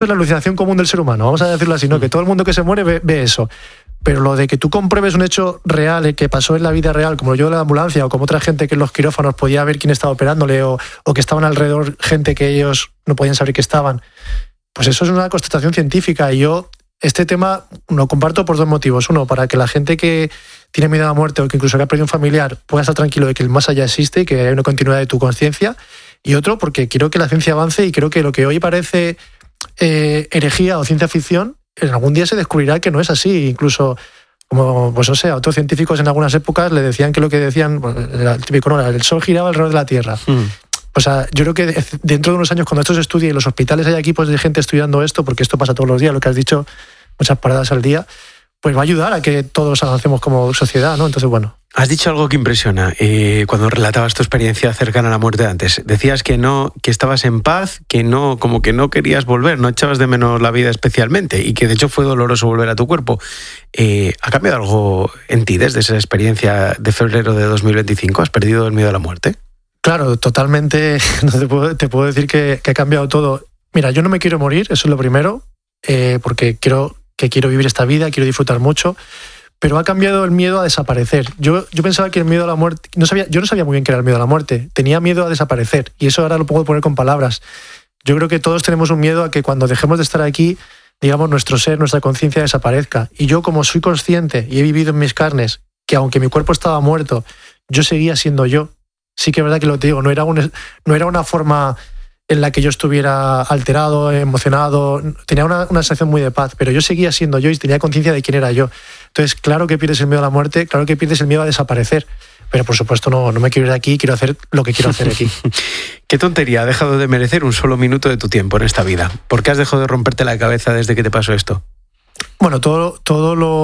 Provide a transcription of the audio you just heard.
es la alucinación común del ser humano, vamos a decirlo así, ¿no? Que todo el mundo que se muere ve eso. Pero lo de que tú compruebes un hecho real, que pasó en la vida real, como yo en la ambulancia o como otra gente que en los quirófanos podía ver quién estaba operándole o que estaban alrededor gente que ellos no podían saber que estaban, pues eso es una constatación científica. Y yo este tema lo comparto por dos motivos. Uno, para que la gente que tiene miedo a la muerte o que incluso ha perdido un familiar pueda estar tranquilo de que el más allá existe y que hay una continuidad de tu conciencia. Y otro, porque quiero que la ciencia avance y creo que lo que hoy parece herejía o ciencia ficción, en algún día se descubrirá que no es así. Incluso, como, pues no sé, a otros científicos en algunas épocas le decían que lo que decían, era el típico, no, el sol giraba alrededor de la Tierra. O sea, yo creo que dentro de unos años, cuando esto se estudie y en los hospitales hay equipos de gente estudiando esto, porque esto pasa todos los días, lo que has dicho, muchas paradas al día, pues va a ayudar a que todos avancemos como sociedad, ¿no? Entonces, bueno. Has dicho algo que impresiona cuando relatabas tu experiencia cercana a la muerte antes. Decías que estabas en paz, como que no querías volver, no echabas de menos la vida especialmente y que de hecho fue doloroso volver a tu cuerpo. ¿Ha cambiado algo en ti desde esa experiencia de febrero de 2025? ¿Has perdido el miedo a la muerte? Claro, totalmente. Te puedo decir que ha cambiado todo. Mira, yo no me quiero morir, eso es lo primero, porque quiero vivir esta vida, quiero disfrutar mucho. Pero ha cambiado el miedo a desaparecer. Yo pensaba que el miedo a la muerte... Yo no sabía muy bien qué era el miedo a la muerte. Tenía miedo a desaparecer. Y eso ahora lo puedo poner con palabras. Yo creo que todos tenemos un miedo a que cuando dejemos de estar aquí, digamos, nuestro ser, nuestra conciencia desaparezca. Y yo, como soy consciente y he vivido en mis carnes que aunque mi cuerpo estaba muerto, yo seguía siendo yo. Sí que es verdad que lo te digo, no era una forma en la que yo estuviera alterado, emocionado, tenía una sensación muy de paz, pero yo seguía siendo yo y tenía conciencia de quién era yo. Entonces, claro que pierdes el miedo a la muerte, claro que pierdes el miedo a desaparecer, pero por supuesto no me quiero ir de aquí, quiero hacer lo que quiero hacer aquí. ¿Qué tontería ha dejado de merecer un solo minuto de tu tiempo en esta vida? ¿Por qué has dejado de romperte la cabeza desde que te pasó esto? Bueno, todo lo